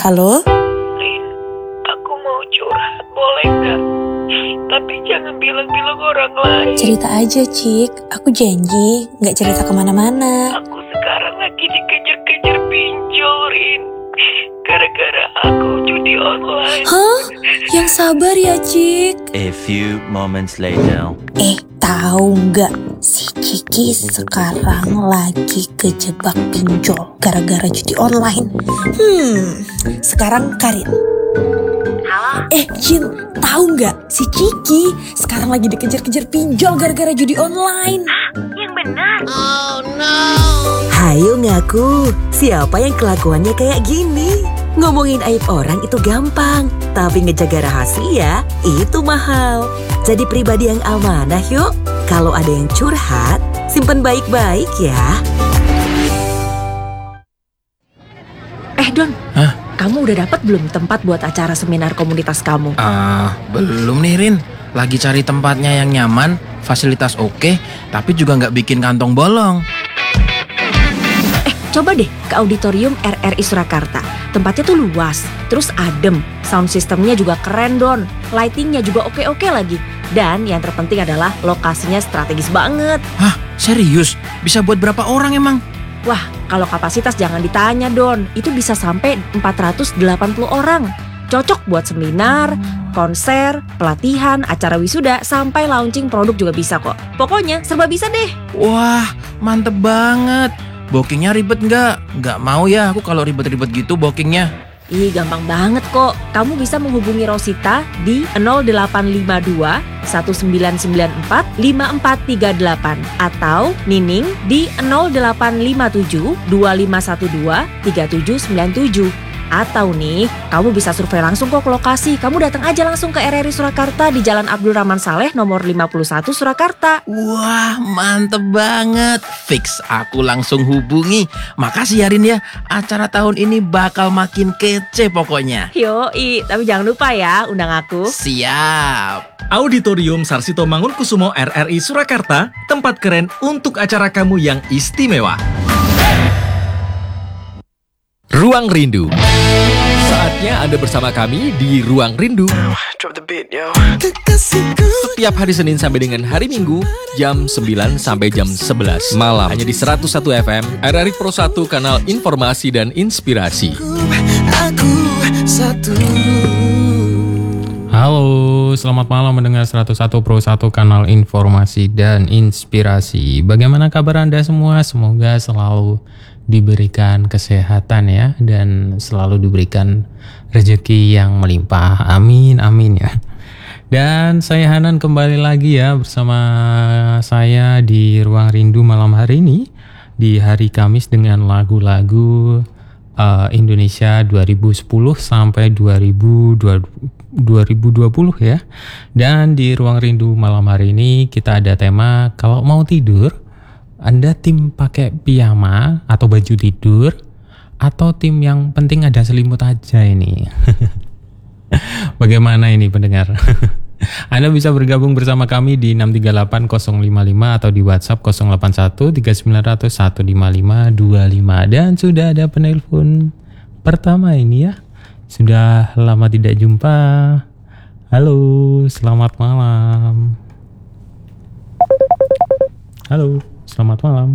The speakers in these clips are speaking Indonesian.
Halo? Rin, aku mau curhat, boleh nggak? Tapi jangan bilang-bilang orang lain. Cerita aja, Cik. Aku janji gak cerita kemana-mana. Aku sekarang lagi dikejar-kejar pinjol, Rin. Gara-gara aku judi online. Hah? Yang sabar ya, Cik. A few moments later. Tahu nggak? Si Kiki sekarang lagi kejebak pinjol gara-gara judi online. Sekarang Karin. Halo? Jin, tahu nggak? Si Kiki sekarang lagi dikejar-kejar pinjol gara-gara judi online. Yang benar. Hayo ngaku, siapa yang kelakuannya kayak gini? Ngomongin aib orang itu gampang, tapi ngejaga rahasia itu mahal. Jadi pribadi yang amanah yuk. Kalau ada yang curhat, simpen baik-baik ya. Don, kamu udah dapat belum tempat buat acara seminar komunitas kamu? Belum nih Rin. Lagi cari tempatnya yang nyaman, fasilitas oke, tapi juga nggak bikin kantong bolong. Coba deh ke auditorium RRI Surakarta. Tempatnya tuh luas, terus adem. Sound systemnya juga keren, Don. Lightingnya juga oke-oke lagi. Dan yang terpenting adalah lokasinya strategis banget. Hah, serius? Bisa buat berapa orang emang? Wah, kalau kapasitas jangan ditanya, Don. Itu bisa sampai 480 orang. Cocok buat seminar, konser, pelatihan, acara wisuda, sampai launching produk juga bisa kok. Pokoknya serba bisa deh. Wah, mantep banget. Bookingnya ribet nggak? Nggak mau ya aku kalau ribet-ribet gitu bookingnya. Gampang banget kok. Kamu bisa menghubungi Rosita di 0852 1994 5438 atau Nining di 0857 2512 3797. Atau nih, kamu bisa survei langsung kok ke lokasi. Kamu datang aja langsung ke RRI Surakarta di Jalan Abdul Rahman Saleh nomor 51 Surakarta. Wah, mantep banget. Fix, aku langsung hubungi. Makasih ya Rin ya. Acara tahun ini bakal makin kece pokoknya. Yoi, tapi jangan lupa ya undang aku. Siap. Auditorium Sarsito Mangunkusumo RRI Surakarta, tempat keren untuk acara kamu yang istimewa. Ruang Rindu. Saatnya Anda bersama kami di Ruang Rindu. Setiap hari Senin sampai dengan hari Minggu, jam 9 sampai jam 11 malam. Hanya di 101 FM, RRI Pro 1, kanal informasi dan inspirasi. Halo, selamat malam mendengar 101 Pro 1, kanal informasi dan inspirasi. Bagaimana kabar Anda semua? Semoga selalu diberikan kesehatan ya, dan selalu diberikan rezeki yang melimpah. Amin, amin ya. Dan saya Hanan kembali lagi ya bersama saya di Ruang Rindu malam hari ini, di hari Kamis dengan lagu-lagu Indonesia 2010 sampai 2020 ya. Dan di Ruang Rindu malam hari ini kita ada tema kalau mau tidur, Anda tim pakai piyama atau baju tidur, atau tim yang penting ada selimut aja ini? Bagaimana ini pendengar? Anda bisa bergabung bersama kami di 638-055 atau di WhatsApp 081-3900-15525. Dan sudah ada penelpon pertama ini ya. Sudah lama tidak jumpa. Halo, selamat malam. Halo, selamat malam.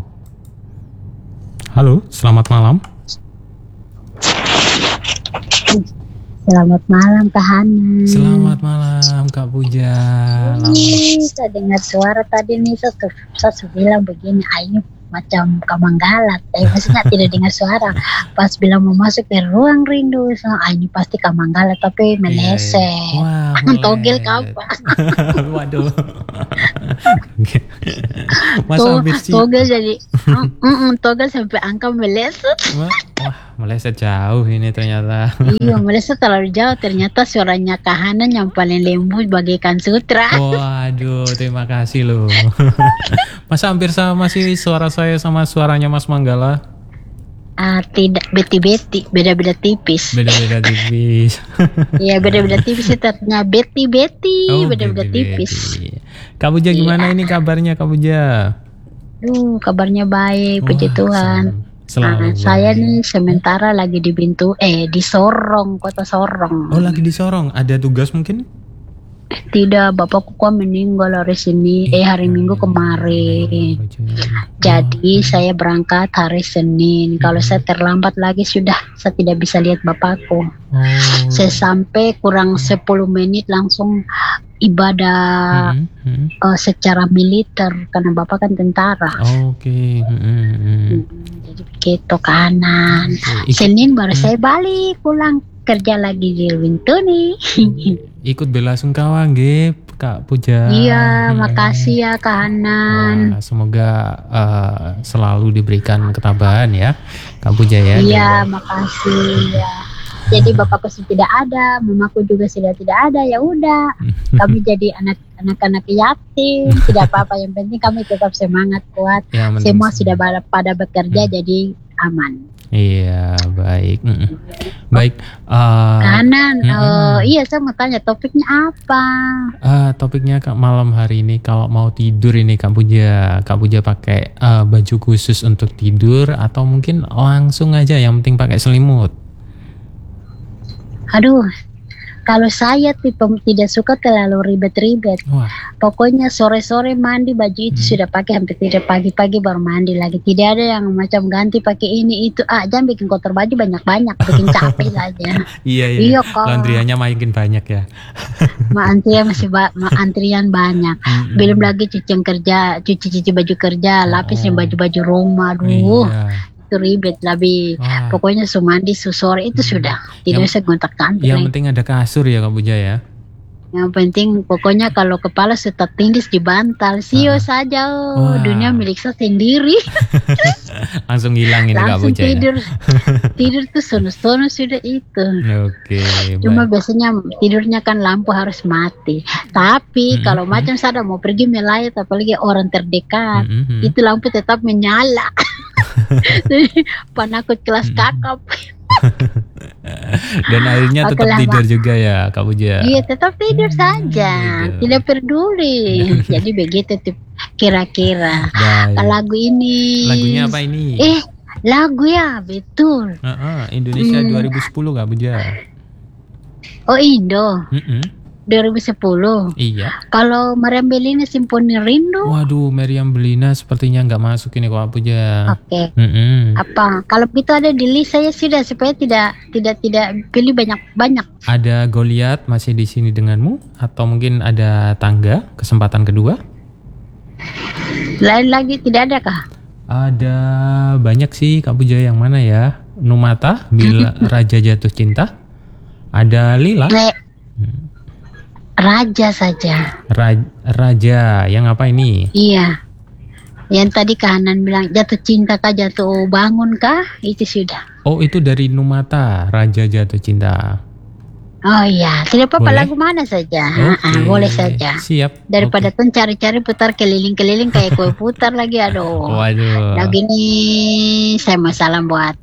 Halo, selamat malam. Selamat malam Kak Hana. Selamat malam Kak Puja. Saya dengar suara tadi nih, saya bilang begini, ini macam Kamanggala. Maksudnya tidak dengar suara. Pas bilang mau masuk ke Ruang Rindu, ini pasti Kamanggala tapi meleset. Wah, togel kapan? Waduh. Masa habis sih? Togel jadi togel sampai angka meleset. Wah, meleset jauh ini ternyata. Iya, meleset terlalu jauh. Ternyata suaranya Kak Hana yang paling lembut bagaikan sutra. Waduh, terima kasih loh. Masa hampir sama sih suara saya sama suaranya Mas Manggala? Tidak, beti-beti, beda-beda tipis. Beda-beda tipis. Iya, beda-beda tipis itu artinya beti-beti, beda-beda beti-beti. tipis. Kak Puja gimana ini kabarnya Kak Puja? Kabarnya baik, puji Tuhan. Selalu Saya baik. nih sementara lagi di di Sorong, kota Sorong. Oh, lagi di Sorong. Ada tugas mungkin? Tidak, bapakku kok meninggal hari Minggu kemarin. Jadi saya berangkat hari Senin. Kalau saya terlambat lagi sudah saya tidak bisa lihat bapakku. Saya sampai kurang 10 menit langsung ibadah secara militer karena bapak kan tentara. Oke. Jadi begitu kanan. Senin baru saya balik pulang kerja lagi di Wintuni. Ikut bela sungkawa nggih, Kak Puja. Iya, makasih ya Kak Hanan. Wah, semoga selalu diberikan ketabahan ya, Kak Puja ya. Iya, makasih ya. Jadi bapakku sudah tidak ada, mamaku juga sudah tidak ada, ya udah. Kami jadi anak-anak yatim, tidak apa-apa, yang penting kami tetap semangat kuat. Ya, Semua sudah pada bekerja jadi aman. Iya, baik. Baik. Kanan, iya saya mau tanya topiknya apa? Topiknya Kak malam hari ini kalau mau tidur ini Kak Puja pakai baju khusus untuk tidur atau mungkin langsung aja yang penting pakai selimut. Aduh, kalau saya tipe tidak suka terlalu ribet-ribet. Pokoknya sore-sore mandi baju itu sudah pakai, hampir tidak pagi-pagi baru mandi lagi. Tidak ada yang macam ganti pakai ini itu. Jangan bikin kotor baju banyak-banyak, bikin capek saja. Iya kok. Laundryannya makin banyak ya. Antrian banyak. Belum lagi cuci baju kerja, lapisin baju-baju rumah. Aduh. Itu ribet lebih. Pokoknya mandi sore itu sudah. Tidak usah gontak-gantik. Yang penting ada kasur ya Kak Puja ya. Yang penting pokoknya kalau kepala sudah tindis di bantal, sio saja. Dunia milik saya sendiri. Langsung hilang ini Kak Langsung Puja tidur. ya. Tidur tuh sono-sono sudah itu. Oke. Cuma biasanya tidurnya kan lampu harus mati. Tapi kalau macam saya mau pergi melayat, apalagi orang terdekat, itu lampu tetap menyala. Penakut kelas kakap. Dan akhirnya tetap tidur juga ya Kak Puja. Iya, tetap tidur saja, tidak peduli. Jadi begitu tuh kira-kira. Lagu ini. Lagunya apa ini? Lagu ya, betul. Indonesia 2010 Kak Puja. Oh, Indo. 2010. Iya. Kalau Meriam Bellina Simponi Rindu. Waduh, Meriam Bellina sepertinya nggak masuk ini Kak Puja. Oke. Apa? Kalau begitu ada di list saya sudah supaya tidak pilih banyak. Ada Goliat masih di sini denganmu atau mungkin ada Tangga kesempatan kedua? Lain lagi tidak ada kah? Ada banyak sih Kak Puja, yang mana ya? Numata, Bila Raja Jatuh Cinta. Ada Lila. Raja saja. Raja, yang apa ini? Iya. Yang tadi kanan bilang jatuh cinta kah, jatuh bangun kah? Itu sudah. Oh, itu dari Numata, Raja Jatuh Cinta. Oh iya, tidak apa-apa, Boleh? lagu mana saja. Oke. Boleh saja. Siap. Daripada tuh cari-cari putar keliling-keliling kayak kue putar lagi, aduh. Waduh. Lagu ini saya mau salam buat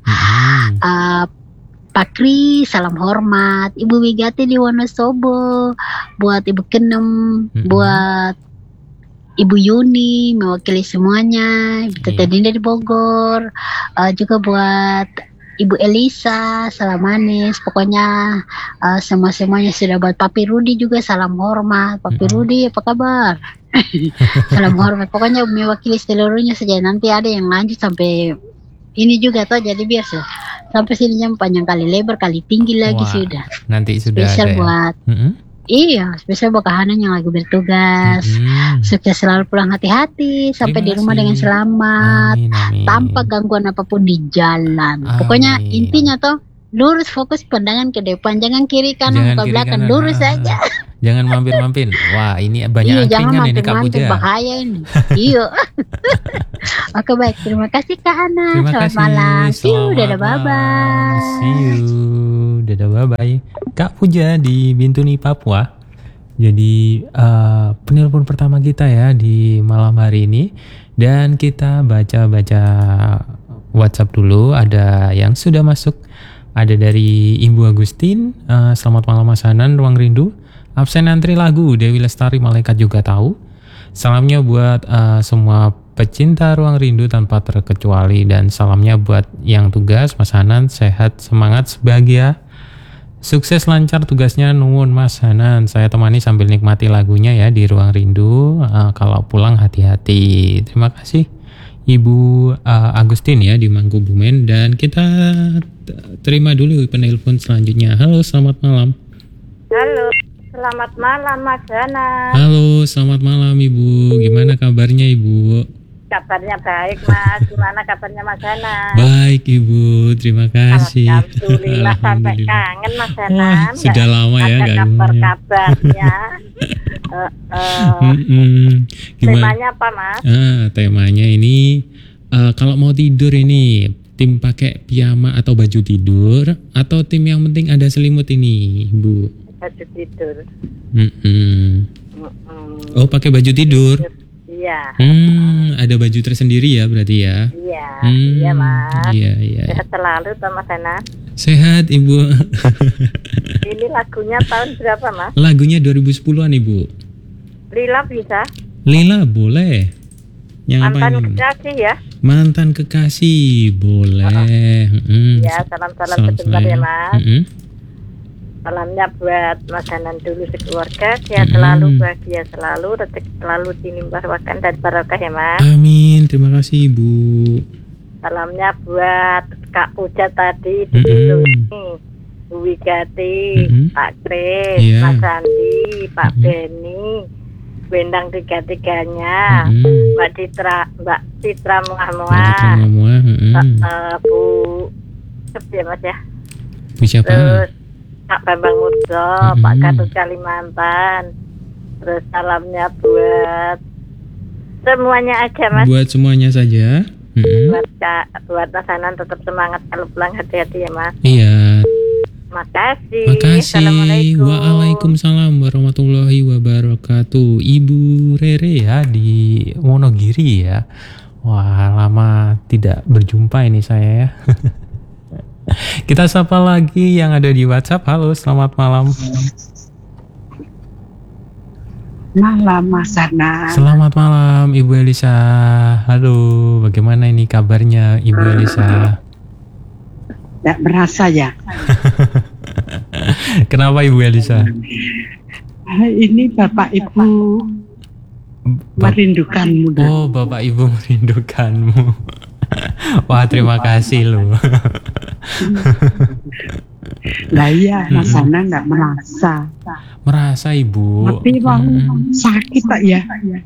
Pak Kri, salam hormat. Ibu Wigati di Wonosobo, buat Ibu Kenem, buat Ibu Yuni mewakili semuanya, Ibu Tete Dinda di Bogor, juga buat Ibu Elisa, salam manis. Pokoknya semuanya sudah, buat Papi Rudi juga salam hormat. Papi Rudi, apa kabar? Salam hormat. Pokoknya mewakili seluruhnya saja. Nanti ada yang lanjut sampai ini juga toh, jadi biar sampai sininya panjang kali lebar kali tinggi lagi. Wah, sudah. Nanti sudah Spesial ada ya? buat Iya, spesial buat Kahanan yang lagi bertugas. Sukses selalu, pulang hati-hati, sampai di rumah dengan selamat, tanpa gangguan apapun di jalan. Pokoknya intinya toh lurus, fokus pandangan ke depan, jangan kiri kanan, ke belakang, lurus saja. Jangan mampir-mampir. Wah, ini banyak angkringan ini Kak Puja. Bahaya ini. Iya. Oke, baik, terima kasih Kak Hana. Terima Selamat kasih. malam. See you, dadah, Selamat bye-bye. See you. Dadah, bye-bye. Kak Puja di Bintuni, Papua. Jadi penelpon pertama kita ya di malam hari ini. Dan kita baca-baca WhatsApp dulu. Ada yang sudah masuk. Ada dari Ibu Agustin. Selamat malam Mas Hanan, Ruang Rindu. Absen antri lagu Dewi Lestari, Malaikat Juga Tahu. Salamnya buat semua pecinta Ruang Rindu tanpa terkecuali. Dan salamnya buat yang tugas, Mas Hanan, sehat, semangat, sebahagia, sukses lancar tugasnya, nuwun Mas Hanan. Saya temani sambil nikmati lagunya ya di Ruang Rindu. Kalau pulang hati-hati. Terima kasih Ibu Agustin ya di Mangkubumen. Dan kita terima dulu penelpon selanjutnya. Halo, selamat malam. Halo, selamat malam Mas Hanan. Halo, selamat malam Ibu. Gimana kabarnya Ibu? Kabarnya baik Mas. Gimana kabarnya Mas Hanan? Baik Ibu, terima kasih. Alhamdulillah sampai kangen Mas Hanan. Wah, sudah lama ya ada kabar-kabarnya. Temanya apa Mas? Temanya ini kalau mau tidur ini tim pakai piyama atau baju tidur, atau tim yang penting ada selimut ini Ibu? Baju tidur. Oh, pakai baju tidur? Iya. Ada baju tersendiri ya berarti ya? Iya, iya Mas. Iya. Sehat selalu toh Mas Hanan. Sehat Ibu. Ini lagunya tahun berapa Mas? Lagunya 2010-an Ibu. Lila bisa? Lila boleh. Yang Mantan apa ini? kekasih ya? Mantan kekasih boleh. Ya, salam-salam sebentar ya Mas. Salamnya buat Mas Hanan dulu sekeluarga, sehat selalu, bahagia selalu, rezeki selalu dilimpahkan dan barokah ya Mas. Amin, terima kasih Ibu. Salamnya buat Kak Puja tadi di sini, Bu Wigati, Pak Kris, Mas Andi, Pak Beni, Bendang tiga-tiganya, Mbak Citra Muah-Muah, Bu ya Mas ya. Bu siapa? Terus Pak Bambang Murjo, Pak Gatot Kalimantan. Terus salamnya buat semuanya aja Mas. Buat semuanya saja. Buat Mas Hanan tetap semangat kalau pulang, hati-hati ya Mas. Iya. Makasih. Assalamualaikum. Waalaikumsalam warahmatullahi wabarakatuh. Ibu Rere ya di Wonogiri ya. Wah, lama tidak berjumpa ini saya ya. Kita sapa lagi yang ada di WhatsApp. Halo, selamat malam. Malam Mas Hanan. Selamat malam Ibu Elisa. Halo, bagaimana ini kabarnya Ibu Elisa? Tidak merasa ya. Kenapa Ibu Elisa? Ini Bapak Ibu merindukanmu. Oh, Bapak Ibu merindukanmu. Wah, terima kasih loh. Lah iya, Mas Hanan nggak merasa. Merasa Ibu. Tapi sakit tak ya?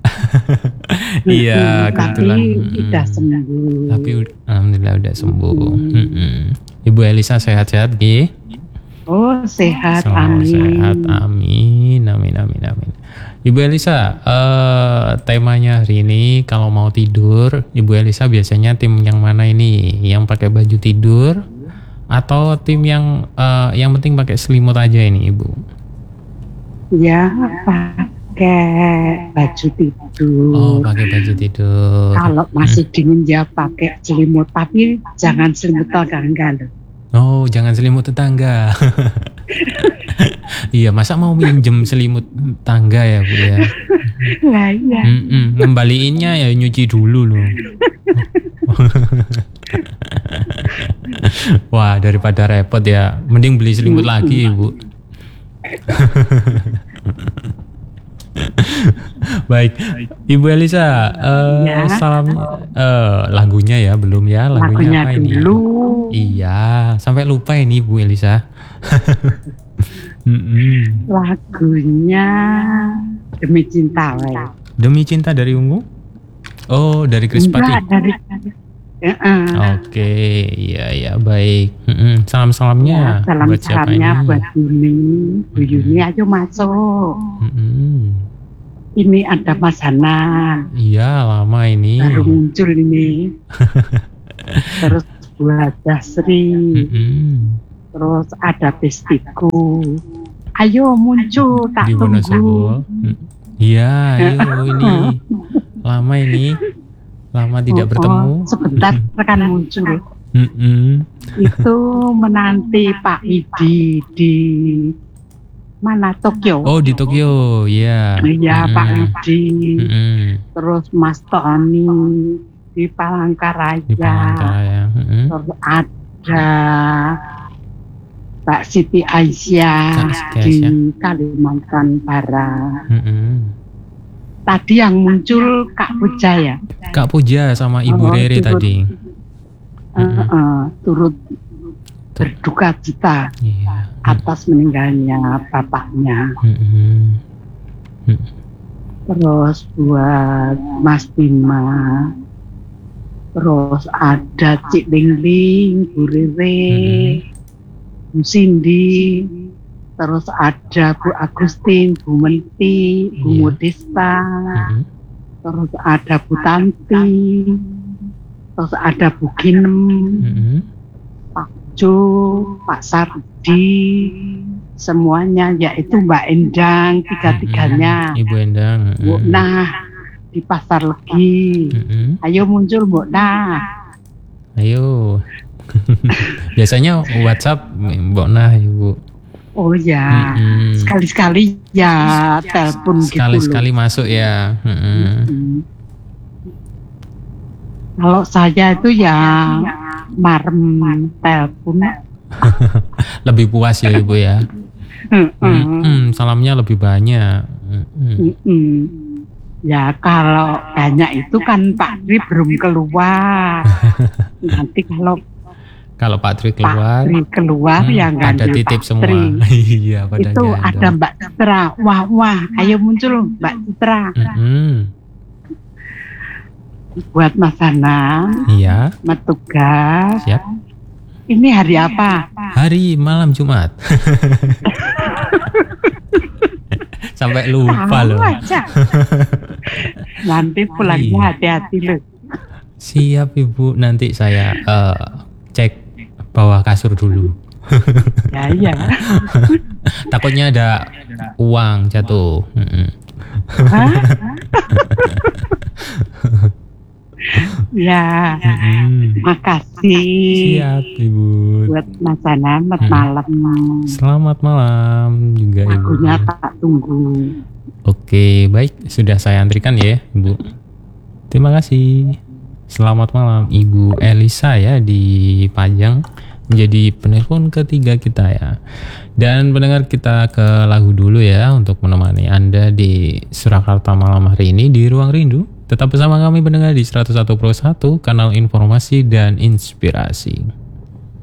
Iya, kebetulan. Tapi udah sembuh. Tapi alhamdulillah udah sembuh. Ibu Elisa sehat-sehat Gi? Oh, sehat, amin. Sehat, amin. Ibu Elisa, temanya hari ini kalau mau tidur, Ibu Elisa biasanya tim yang mana ini? Yang pakai baju tidur atau tim yang penting pakai selimut aja ini, Ibu? Ya, pakai baju tidur. Oh, pakai baju tidur. Kalau masih dingin ya pakai selimut, tapi jangan selimut tetangga loh. Oh, jangan selimut tetangga. Iya, masa mau minjem selimut tangga ya, Bu ya? Lah iya. Ngembaliinnya ya nyuci dulu loh. Wah, daripada repot ya, mending beli selimut lagi, Bu. Baik, Ibu Elisa, salam lagunya ya, belum ya? Lagunya apa ini? Dulu. Iya, sampai lupa ini Bu Elisa. Lagunya Demi Cinta. Demi Cinta dari Ungu? Oh, dari Chris Patti. Oke, iya baik. Salam-salamnya buat siapa ini? Buat Yuni. Bu Yuni ayo masuk. Ini ada Mas Hanan. Iya, lama ini. Baru muncul ini. Terus buat Dasri. Terus ada Bestiku. Ayo muncul, tak di tunggu. Iya, ayo ini. Lama ini. Lama tidak bertemu. Sebentar akan muncul. Itu menanti Pak Idi di Mana Tokyo? Oh, di Tokyo, ya. Iya, Pak Rudi. Mm-mm. Terus Mas Tony di Palangkaraya. Di Palangkaraya. Mm-mm. Terus ada Mbak Siti Aisyah di Kalimantan Barat. Mm-mm. Tadi yang muncul Kak Puja ya? Kak Puja sama Ibu Rere tadi. Turut berduka cita atas meninggalnya bapaknya. Terus buat Mas Bima, terus ada Cik Lingling, Bu Rere, Bu Cindy, terus ada Bu Agustin, Bu Menti, Bu Modesta, terus ada Bu Tanti, terus ada Bu Ginem, Pak Jo, Pak Sardi, semuanya, yaitu Mbak Endang, tiga-tiganya. Ibu Endang. Bu Nah di Pasar Legi. Ayo muncul Bu Nah. Ayo. Biasanya WhatsApp Mbok Nah, Ibu. Oh ya, sekali-sekali ya telepon gitu. Sekali-sekali masuk ya. Kalau saya itu ya marem telepon. Lebih puas ya Ibu ya. Salamnya lebih banyak. Ya kalau banyak itu kan Pak Tri belum keluar. Nanti kalau Pak Tri keluar, ya nggak ada titip semua. Iya, pada itu gendong. ada Mbak Citra. Wah, ayo muncul Mbak Citra. Buat Mas Anam, iya, Metugas. Siap. Ini hari apa? Hari malam Jumat. Sampai lupa loh. Aja. Nanti pulangnya hati-hati loh. Siap Ibu, nanti saya cek bawah kasur dulu. Ya. Takutnya ada uang jatuh. Ya, makasih. Siap Ibu. Buat Mas Anam, malam. Selamat malam juga Ibu. Lagunya tak tunggu. Oke, baik, sudah saya antrikan ya Ibu. Terima kasih. Selamat malam Ibu Elisa ya di Pajang, menjadi penelpon ketiga kita ya. Dan pendengar, kita ke lagu dulu ya untuk menemani Anda di Surakarta malam hari ini di Ruang Rindu. Tetap bersama kami pendengar di 101.1 Kanal Informasi dan Inspirasi.